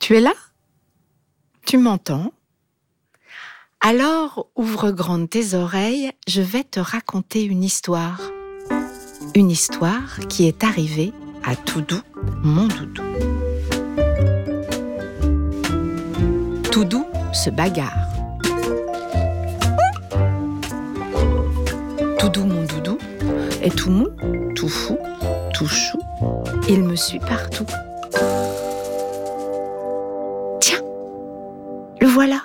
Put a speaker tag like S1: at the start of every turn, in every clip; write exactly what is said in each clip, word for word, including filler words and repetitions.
S1: Tu es là? Tu m'entends? Alors, ouvre grandes tes oreilles, je vais te raconter une histoire. Une histoire qui est arrivée à Toudou, mon doudou. Toudou se bagarre. Toudou, mon doudou, est tout mou, tout fou, tout chou. Il me suit partout. Tiens, le voilà.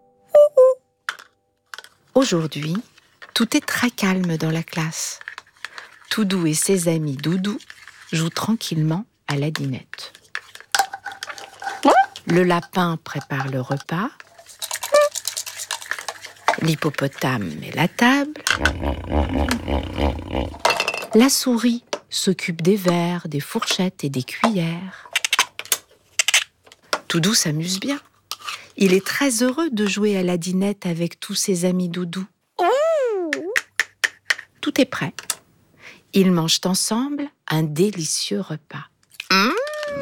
S1: Aujourd'hui, tout est très calme dans la classe. Toudou et ses amis doudou jouent tranquillement à la dinette. Le lapin prépare le repas. L'hippopotame met la table. La souris s'occupe des verres, des fourchettes et des cuillères. Toudou s'amuse bien. Il est très heureux de jouer à la dinette avec tous ses amis doudou. Tout est prêt. Ils mangent ensemble un délicieux repas. Mmh.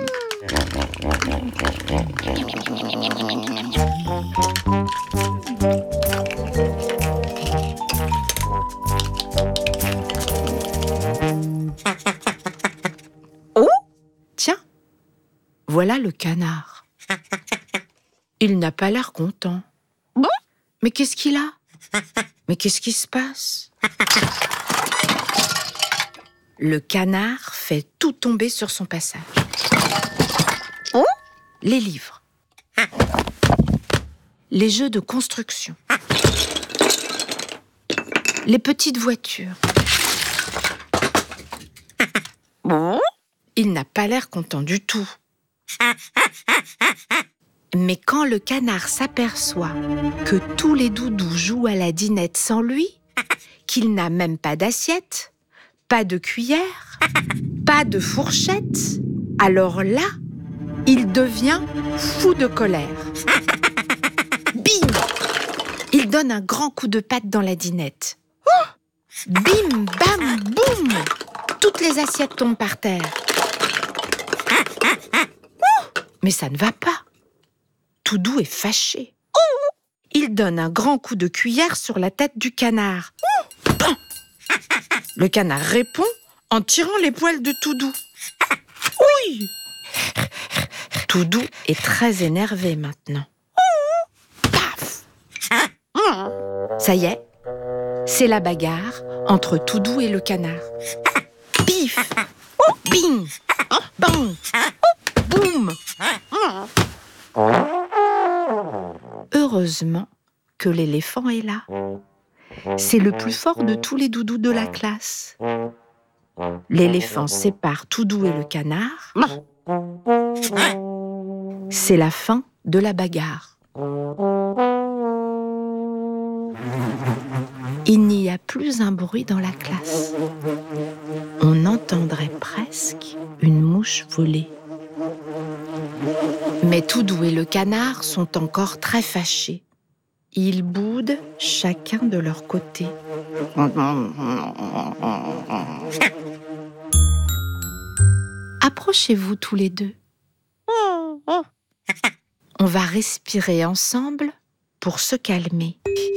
S1: Oh, tiens, voilà le canard. Il n'a pas l'air content. Mais qu'est-ce qu'il a? Mais qu'est-ce qui se passe? Le canard fait tout tomber sur son passage. Oh, les livres, les jeux de construction, les petites voitures. Oh, il n'a pas l'air content du tout. Mais quand le canard s'aperçoit que tous les doudous jouent à la dinette sans lui, qu'il n'a même pas d'assiette, pas de cuillère, pas de fourchette, alors là, il devient fou de colère. Bim! Il donne un grand coup de patte dans la dinette. Bim, bam, boum! Toutes les assiettes tombent par terre. Mais ça ne va pas. Toudou est fâché. Il donne un grand coup de cuillère sur la tête du canard. Le canard répond en tirant les poils de Toudou. Oui! Toudou est très énervé maintenant. Paf! Ça y est, c'est la bagarre entre Toudou et le canard. Pif! Bing! Bang! Boum! Heureusement que l'éléphant est là. C'est le plus fort de tous les doudous de la classe. L'éléphant sépare Toudou et le canard. C'est la fin de la bagarre. Il n'y a plus un bruit dans la classe. On entendrait presque une mouche voler. Mais Toudou et le canard sont encore très fâchés. Ils boudent chacun de leur côté. Approchez-vous tous les deux. On va respirer ensemble pour se calmer.